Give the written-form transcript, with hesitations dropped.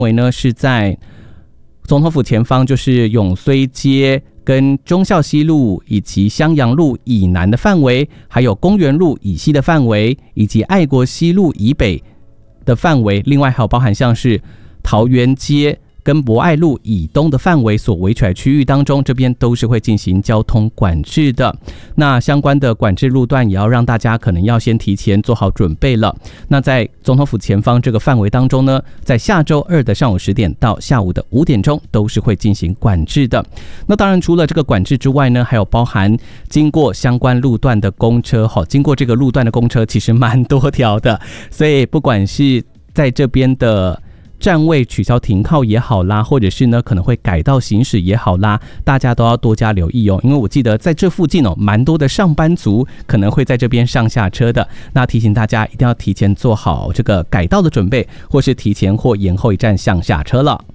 围呢是在总统府前方，就是永绥街跟忠孝西路以及襄阳路以南的范围，还有公园路以西的范围，以及爱国西路以北的范围，另外还有包含像是桃园街跟博爱路以东的范围所围起来区域当中，这边都是会进行交通管制的。那相关的管制路段也要让大家可能要先提前做好准备了。那在总统府前方这个范围当中呢，在下周二的上午10点到下午的5点钟都是会进行管制的。那当然除了这个管制之外呢，还有包含经过相关路段的公车，经过这个路段的公车其实蛮多条的，所以不管是在这边的站位取消停靠也好啦，或者是呢可能会改道行驶也好啦，大家都要多加留意哦。因为我记得在这附近蛮多的上班族可能会在这边上下车的，那提醒大家一定要提前做好这个改道的准备，或是提前或延后一站上下车了。